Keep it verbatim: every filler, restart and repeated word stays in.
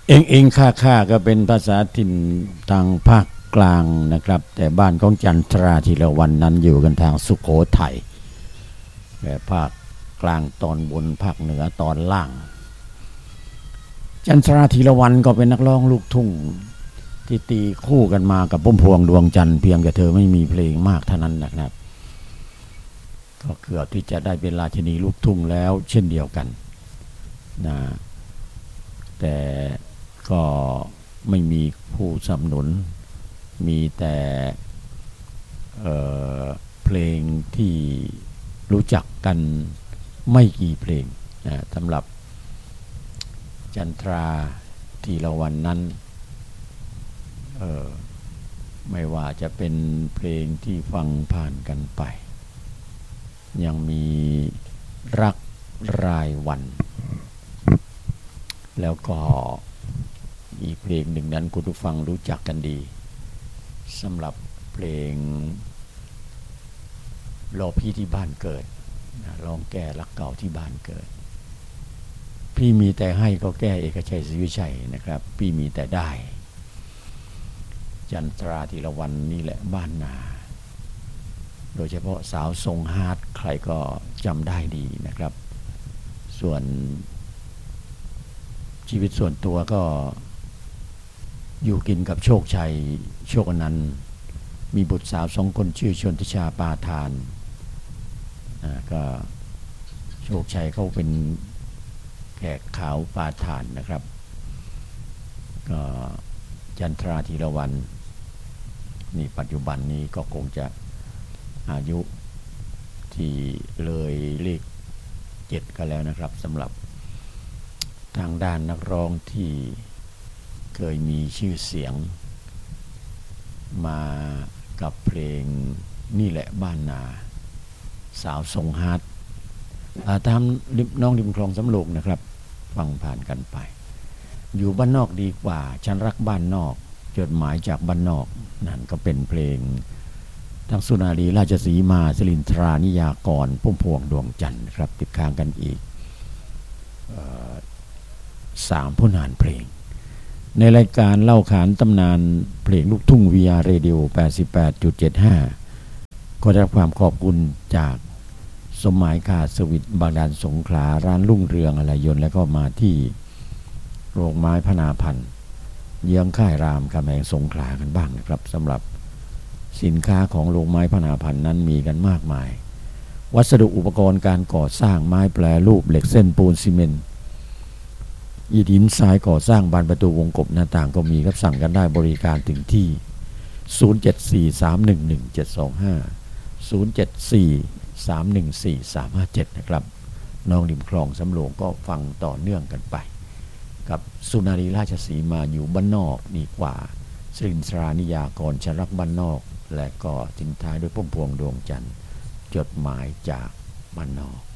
เองเองค่าค่าก็เป็นภาษาถิ่นทางภาคกลางนะครับแต่บ้านของจันทราธีรวรรณนั้นอยู่กันทางสุโขทัยแต่ภาคกลางตอนบนภาคเหนือตอนล่างจันทราธีรวรรณก็เป็นนักร้องลูกทุ่งที่ตีคู่กันมากับพุ่มพวงดวงจันทร์เพียงแต่เธอไม่มีเพลงมากเท่านั้นนะครับก็เกือบที่จะได้เป็นราชินีลูกทุ่งแล้วเช่นเดียวกันนะแต่ก็ไม่มีผู้สนับสนุนมีแต่เอ่อเพลงที่รู้จักกันไม่กี่เพลงนะสำหรับจันทราธีรวรรณนั้นเอ่อไม่ว่าจะเป็นเพลงที่ฟังผ่านกันไปยังมีรักรายวันแล้วก็อีกเพลงหนึ่งนั้นคุณผู้ฟังรู้จักกันดีสำหรับเพลงรอพี่ที่บ้านเกิดร้องแก้รักเก่าที่บ้านเกิดพี่มีแต่ให้ก็แก้เอกชัยศรีวิชัยนะครับพี่มีแต่ได้จันทราธีรวรรณนี่แหละบ้านนาโดยเฉพาะสาวทรงฮาร์ดใครก็จำได้ดีนะครับส่วนชีวิตส่วนตัวก็อยู่กินกับโชคชัยโชคอนันต์มีบุตรสาวสองคนชื่อชนทิชาปาทานก็โชคชัยเขาเป็นแขกขาวปาทานนะครับก็จันทราธีรวรรณนี่ปัจจุบันนี้ก็คงจะอายุที่เลยเลขเจ็ดกันแล้วนะครับสำหรับทางด้านนักร้องที่เคยมีชื่อเสียงมากับเพลงนี่แหละบ้านนาสาวทรงฮาร์ดตามน้องริมคลองสำโรงนะครับฟังผ่านกันไปอยู่บ้านนอกดีกว่าฉันรักบ้านนอกจดหมายจากบ้านนอกนั่นก็เป็นเพลงทั้งสุนารีราชสีมาสลินทรานิยากรพุ่มพวงดวงจันทร์ครับติดค้างกันอีกสามผลงานเพลงในรายการเล่าขานตำนานเพลงลูกทุ่ง วี อาร์ Radio แปดสิบแปดจุดเจ็ดห้า ก็ได้รับความขอบคุณจากสมหมายคาสวิทบางดานสงขลาร้านรุ่งเรืองอะไรยนต์แล้วก็มาที่โรงไม้พนาพันธ์เยื้องค่ายรามคำแหงสงขลากันบ้างนะครับสำหรับสินค้าของโรงไม้พนาพันธ์นั้นมีกันมากมายวัสดุอุปกรณ์การก่อสร้างไม้แปรรูปเหล็กเส้นปูนซีเมนต์อิฐหินทรายก่อสร้างบานประตูวงกบหน้าต่างก็มีครับสั่งกันได้บริการถึงที่ศูนย์ เจ็ด สี่ สาม หนึ่ง หนึ่ง เจ็ด สอง ห้า ศูนย์ เจ็ด สี่ สาม หนึ่ง สี่ สาม ห้า เจ็ดนะครับน้องริมคลองสำโรงก็ฟังต่อเนื่องกันไปกับสุนารีราชสีมาอยู่บ้านนอกดีกว่าสรินทรานิยากรฉันรักบ้านนอกและก็ทิ้งท้ายด้วยพุ่มพวงดวงจันทร์จดหมายจากบ้านนอก